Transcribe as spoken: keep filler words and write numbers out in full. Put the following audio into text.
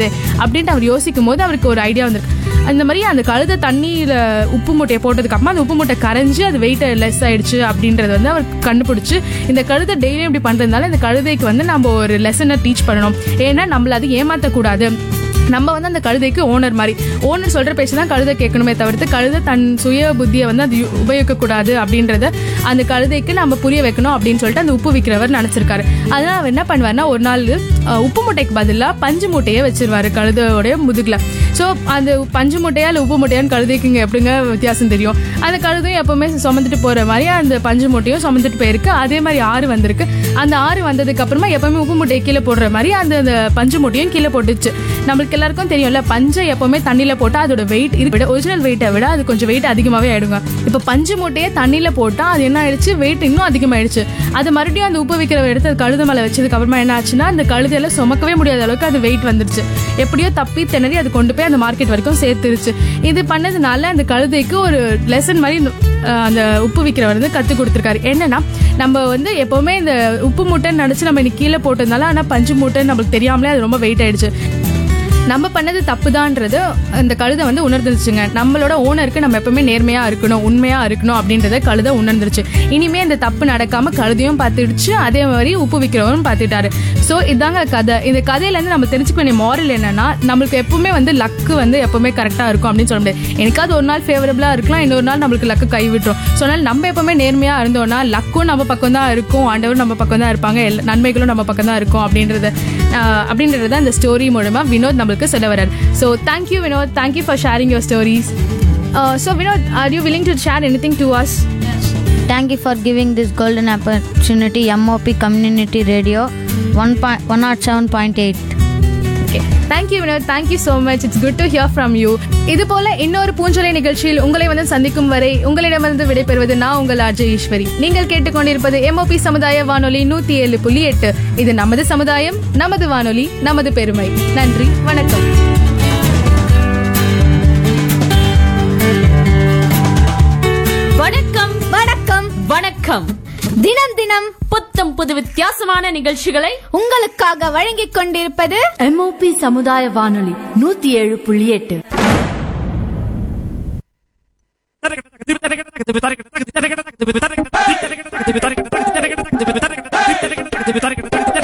பண்றது அப்படின்ட்டு அவர் யோசிக்கும் போது அவருக்கு ஒரு ஐடியா வந்திருக்கு. அந்த மாதிரி அந்த கழுதை தண்ணியில உப்பு மூட்டையை போட்டதுக்கு அப்புறமா அந்த உப்பு மூட்டை கரைஞ்சு அது வெயிட் லெஸ் ஆயிடுச்சு அப்படின்றது வந்து அவர் கண்டுபிடிச்சு, இந்த கழுதை டெய்லியும் இப்படி பண்றதுனால இந்த கழுதைக்கு வந்து நம்ம ஒரு லெசனை டீச் பண்ணணும். ஏன்னா நம்மள அது ஏமாத்தக்கூடாது. நம்ம வந்து அந்த கழுதைக்கு ஓனர் மாதிரி, ஓனர் சொல்ற பேச்சு தான் கழுதை கேட்கணுமே தவிர்த்து கழுதை தன் சுய புத்தியை வந்து அது உபயோகிக்க கூடாது அப்படின்றத அந்த கழுதைக்கு நம்ம புரிய வைக்கணும் அப்படின்னு சொல்லிட்டு அந்த உப்பு விற்கிறவர் நினைச்சிருக்காரு. அதனால அவர் என்ன பண்ணுவாருன்னா, ஒரு நாள் உப்பு மூட்டைக்கு பதிலாக பஞ்சு மூட்டையை வச்சிருவாரு கழுதையோடைய முதுகுல. ஸோ அந்த பஞ்சு மூட்டையா இல்லை உப்பு மூட்டையான்னு கழுதைக்குங்க எப்படிங்க வித்தியாசம் தெரியும்? அந்த கழுதையும் எப்பவுமே சுமந்துட்டு போற மாதிரி அந்த பஞ்சு மூட்டையும் சுமந்துட்டு போயிருக்கு. அதே மாதிரி ஆறு வந்திருக்கு. அந்த ஆறு வந்ததுக்கு அப்புறமா எப்பவுமே உப்பு மூட்டையை கீழே போடுற மாதிரி அந்த பஞ்சு மூட்டையும் கீழே போட்டுச்சு. நம்மளுக்கு எல்லாருக்கும் தெரியும்ல, பஞ்சை எப்பவுமே தண்ணியில போட்டா அதோட வெயிட் விட ஒரிஜினல் வெயிட்டை விட அது கொஞ்சம் வெயிட் அதிகமாவே ஆயிடுங்க. இப்ப பஞ்சு மூட்டையை தண்ணியில போட்டா அது என்ன ஆயிடுச்சு, வெயிட் இன்னும் அதிகமாயிடுச்சு. அது மறுபடியும் அந்த உப்பு விற்கிற எடுத்து அது கழுதை மேல வச்சதுக்கு அப்புறமா என்ன ஆச்சுன்னா, அந்த கழுதையில சுமக்கவே முடியாத அளவுக்கு அது வெயிட் வந்துருச்சு. எப்படியோ தப்பி திணறி அது கொண்டு போய் அந்த மார்க்கெட் வரைக்கும் சேர்த்துருச்சு. இது பண்ணதுனால அந்த கழுதைக்கு ஒரு லெசன் மாதிரி அந்த உப்பு விற்கிறவர் வந்து கத்து கொடுத்துருக்காரு. என்னன்னா, நம்ம வந்து எப்பவுமே இந்த உப்பு மூட்டைன்னு நினைச்சு நம்ம இன்னைக்கு கீழே போட்டதுனால ஆனா பஞ்சு மூட்டைன்னு நம்மளுக்கு தெரியாமலே அது ரொம்ப வெயிட் ஆயிடுச்சு. நம்ம பண்ணது தப்புதான்றது அந்த கழுதை வந்து உணர்ந்துருச்சுங்க. நம்மளோட ஓனருக்கு நம்ம எப்பவுமே நேர்மையா இருக்கணும், உண்மையா இருக்கணும் அப்படின்றத கழுதை உணர்ந்துருச்சு. இனிமே இந்த தப்பு நடக்காம கழுதையும் பார்த்துடுச்சு, அதே மாதிரி உப்பு விற்கிறவரும் பார்த்துட்டாரு. ஸோ இதாங்க கதை. இந்த கதையில இருந்து நம்ம தெரிஞ்சுக்க வேண்டிய மாரல் என்னன்னா, நம்மளுக்கு எப்பவுமே வந்து லக்கு வந்து எப்பவுமே கரெக்டா இருக்கும் அப்படின்னு சொல்ல முடியாது. எனக்காவது ஒரு நாள் ஃபேவரபிளா இருக்கலாம், இன்னொரு நாள் நம்மளுக்கு லக்கு கை விட்டுரும். ஸோ அதனால நம்ம எப்பவுமே நேர்மையா இருந்தோம்னா லக்கும் நம்ம பக்கம் தான் இருக்கும், ஆண்டவரும் நம்ம பக்கம் தான் இருப்பாங்க, நன்மைகளும் நம்ம பக்கம் தான் இருக்கும் அப்படின்றது அப்படின்றத இந்த ஸ்டோரி மூலமா வினோத் நம்மளுக்கு சொல்ல வரார். So thank you Vinod, thank you for sharing your stories. Uh, so Vinod, are you willing to share anything to us? Yes. Thank you for giving this golden opportunity, M O P Community Radio one oh seven point eight. Okay, thank you Vinod, thank you so much. It's good to hear from you. இது போல இன்னொரு பூஞ்சொலை நிகழ்ச்சியில் உங்களை வந்து சந்திக்கும் வரை உங்களிடமிருந்து விடைபெறுவது நான் உங்கள் அஜய் ஈஸ்வரி. நீங்கள் கேட்டுக்கொண்டிருப்பது M O P சமுதாய வானொலி நூத்தி ஏழு புள்ளி எட்டு. இது நமது சமுதாயம், நமது வானொலி, நமது பெருமை. நன்றி, வணக்கம். வணக்கம் வணக்கம் வணக்கம். தினம் தினம் புத்தம் புது வித்தியாசமான நிகழ்ச்சிகளை உங்களுக்காக வழங்கிக் கொண்டிருப்பது M O P சமுதாய வானொலி நூத்தி ஏழு புள்ளி எட்டு.